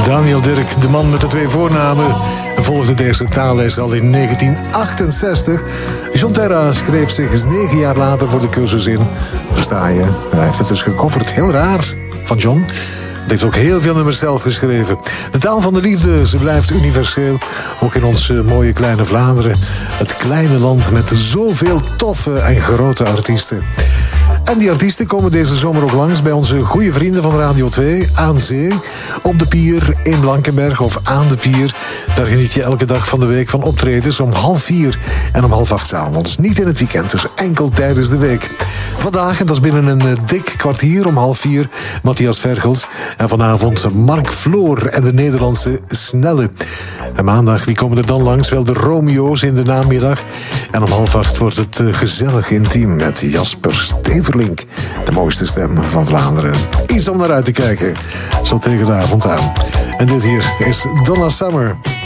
Daniel Dirk, de man met de 2 voornamen, volgde deze taalles al in 1968. John Terra schreef zich eens 9 jaar later voor de cursus in. Versta je? Hij heeft het dus gecoverd. Heel raar van John. Het heeft ook heel veel nummers zelf geschreven. De taal van de liefde, ze blijft universeel. Ook in ons mooie kleine Vlaanderen. Het kleine land met zoveel toffe en grote artiesten. En die artiesten komen deze zomer ook langs bij onze goede vrienden van Radio 2 aan zee. Op de pier in Blankenberg of aan de pier. Daar geniet je elke dag van de week van optredens om 3:30 en om 7:30 s'avonds. Niet in het weekend, dus enkel tijdens de week. Vandaag, en dat is binnen een dik kwartier om 3:30, Matthias Vergels. En vanavond Mark Floor en de Nederlandse Snelle. En maandag, wie komen er dan langs? Wel de Romeo's in de namiddag. En om 7:30 wordt het gezellig intiem met Jasper Steverlink. De mooiste stem van Vlaanderen. Iets om naar uit te kijken. Zo tegen de avond aan. En dit hier is Donna Summer.